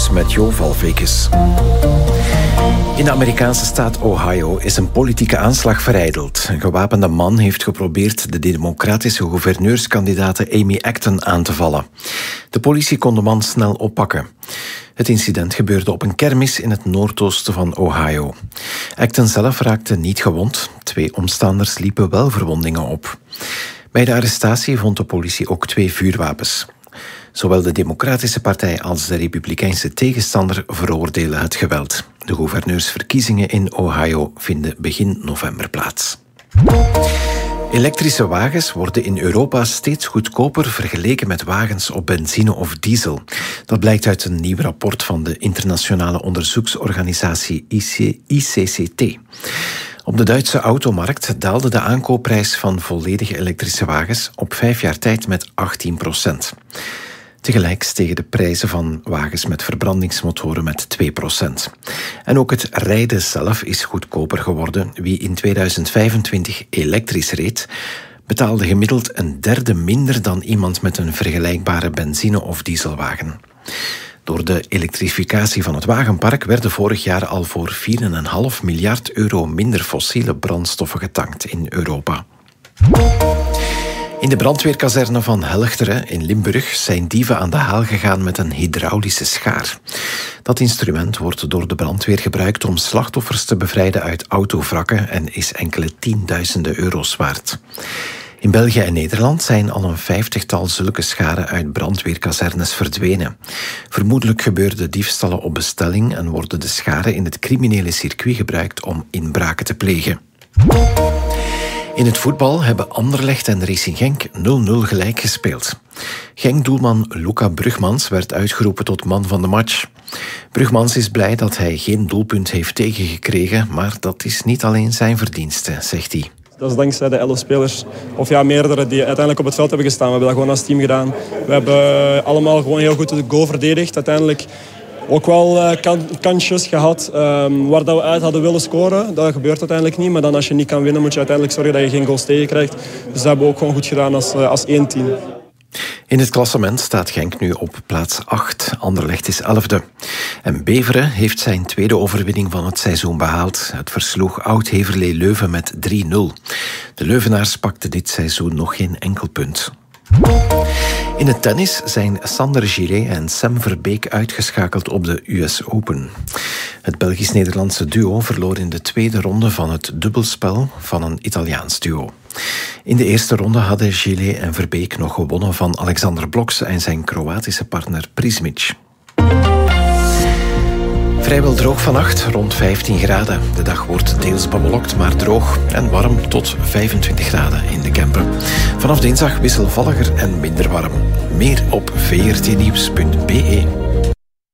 Nieuws met Jo Valvekes. In de Amerikaanse staat Ohio is een politieke aanslag verijdeld. Een gewapende man heeft geprobeerd de democratische gouverneurskandidaate Amy Acton aan te vallen. De politie kon de man snel oppakken. Het incident gebeurde op een kermis in het noordoosten van Ohio. Acton zelf raakte niet gewond. 2 omstanders liepen wel verwondingen op. Bij de arrestatie vond de politie ook 2 vuurwapens. Zowel de Democratische Partij als de Republikeinse tegenstander veroordelen het geweld. De gouverneursverkiezingen in Ohio vinden begin november plaats. Elektrische wagens worden in Europa steeds goedkoper vergeleken met wagens op benzine of diesel. Dat blijkt uit een nieuw rapport van de internationale onderzoeksorganisatie ICCT. Op de Duitse automarkt daalde de aankoopprijs van volledige elektrische wagens op 5 jaar tijd met 18%. Tegelijk stegen de prijzen van wagens met verbrandingsmotoren met 2%. En ook het rijden zelf is goedkoper geworden. Wie in 2025 elektrisch reed, betaalde gemiddeld 1/3 minder dan iemand met een vergelijkbare benzine- of dieselwagen. Door de elektrificatie van het wagenpark werden vorig jaar al voor 4,5 miljard euro minder fossiele brandstoffen getankt in Europa. In de brandweerkazerne van Helchteren in Limburg zijn dieven aan de haal gegaan met een hydraulische schaar. Dat instrument wordt door de brandweer gebruikt om slachtoffers te bevrijden uit autovrakken en is enkele tienduizenden euro's waard. In België en Nederland zijn al een 50-tal zulke scharen uit brandweerkazernes verdwenen. Vermoedelijk gebeurden diefstallen op bestelling en worden de scharen in het criminele circuit gebruikt om inbraken te plegen. In het voetbal hebben Anderlecht en Racing Genk 0-0 gelijk gespeeld. Genk-doelman Luca Brugmans werd uitgeroepen tot man van de match. Brugmans is blij dat hij geen doelpunt heeft tegengekregen, maar dat is niet alleen zijn verdienste, zegt hij. Dat is dankzij de 11 spelers, of ja, meerdere, die uiteindelijk op het veld hebben gestaan. We hebben dat gewoon als team gedaan. We hebben allemaal gewoon heel goed de goal verdedigd. Uiteindelijk ook wel kansjes gehad waar dat we uit hadden willen scoren. Dat gebeurt uiteindelijk niet. Maar dan als je niet kan winnen, moet je uiteindelijk zorgen dat je geen goals tegenkrijgt. Dus dat hebben we ook gewoon goed gedaan als één team. In het klassement staat Genk nu op plaats 8. Anderlecht is 11e. En Beveren heeft zijn tweede overwinning van het seizoen behaald. Het versloeg Oud-Heverlee Leuven met 3-0. De Leuvenaars pakten dit seizoen nog geen enkel punt. In het tennis zijn Sander Gillet en Sam Verbeek uitgeschakeld op de US Open. Het Belgisch-Nederlandse duo verloor in de tweede ronde van het dubbelspel van een Italiaans duo. In de eerste ronde hadden Gillet en Verbeek nog gewonnen van Alexander Bloks en zijn Kroatische partner Prismic. Vrijwel droog vannacht, rond 15 graden. De dag wordt deels bewolkt, maar droog en warm tot 25 graden in de Kempen. Vanaf dinsdag wisselvalliger en minder warm. Meer op vrtnieuws.be.